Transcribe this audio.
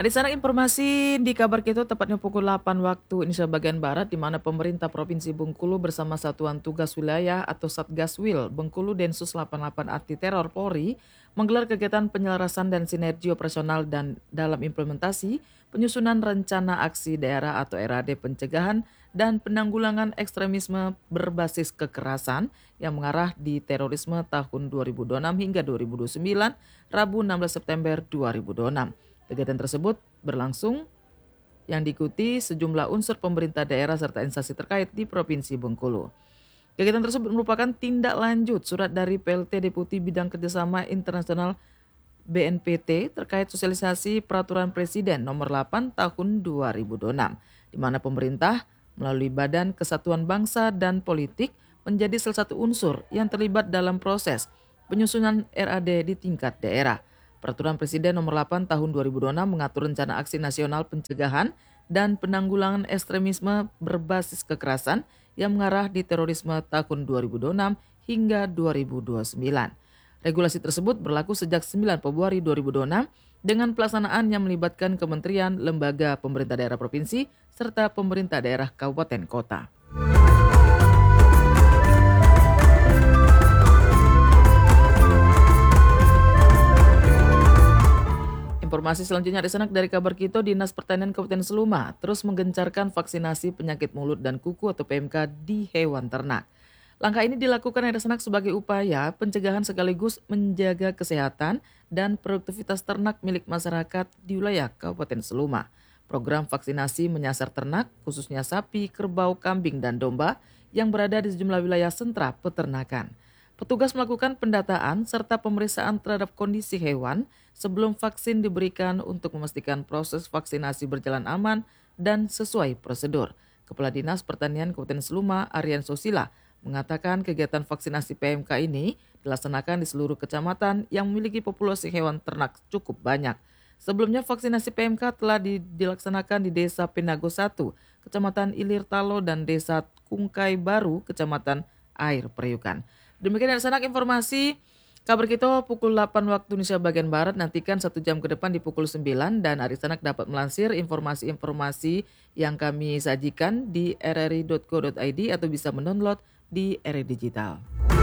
Ada sana informasi di kabar kita tepatnya pukul 8 waktu Indonesia bagian Barat di mana pemerintah Provinsi Bengkulu bersama Satuan Tugas Wilayah atau Satgaswil Bengkulu Densus 88 Anti Teror Polri menggelar kegiatan penyelarasan dan sinergi operasional dan dalam implementasi penyusunan rencana aksi daerah atau RAD pencegahan dan penanggulangan ekstremisme berbasis kekerasan yang mengarah di terorisme tahun 2026 hingga 2029 Rabu 16 September 2026. Kegiatan tersebut berlangsung yang diikuti sejumlah unsur pemerintah daerah serta instansi terkait di Provinsi Bengkulu. Kegiatan tersebut merupakan tindak lanjut surat dari PLT Deputi Bidang Kerjasama Internasional BNPT terkait sosialisasi Peraturan Presiden Nomor 8 Tahun 2026, di mana pemerintah melalui Badan Kesatuan Bangsa dan Politik menjadi salah satu unsur yang terlibat dalam proses penyusunan RAD di tingkat daerah. Peraturan Presiden Nomor 8 Tahun 2026 mengatur rencana aksi nasional pencegahan dan penanggulangan ekstremisme berbasis kekerasan yang mengarah di terorisme tahun 2026 hingga 2029. Regulasi tersebut berlaku sejak 9 Februari 2026 dengan pelaksanaan yang melibatkan kementerian, lembaga pemerintah daerah provinsi, serta pemerintah daerah kabupaten kota. Informasi selanjutnya dari kabar kita, Dinas Pertanian Kabupaten Seluma terus menggencarkan vaksinasi penyakit mulut dan kuku atau PMK di hewan ternak. Langkah ini dilakukan sebagai upaya pencegahan sekaligus menjaga kesehatan dan produktivitas ternak milik masyarakat di wilayah Kabupaten Seluma. Program vaksinasi menyasar ternak, khususnya sapi, kerbau, kambing, dan domba yang berada di sejumlah wilayah sentra peternakan. Petugas melakukan pendataan serta pemeriksaan terhadap kondisi hewan sebelum vaksin diberikan untuk memastikan proses vaksinasi berjalan aman dan sesuai prosedur. Kepala Dinas Pertanian Kabupaten Seluma, Aryan Sosila, mengatakan kegiatan vaksinasi PMK ini dilaksanakan di seluruh kecamatan yang memiliki populasi hewan ternak cukup banyak. Sebelumnya vaksinasi PMK telah dilaksanakan di Desa Penago 1, Kecamatan Ilir Talo, dan Desa Kungkai Baru, Kecamatan Air Periukan. Demikian informasi kabar kita pukul 8 waktu Indonesia bagian Barat. Nantikan 1 jam ke depan di pukul 9 dan Arisanak dapat melansir informasi-informasi yang kami sajikan di rri.co.id atau bisa mendownload di RRI Digital.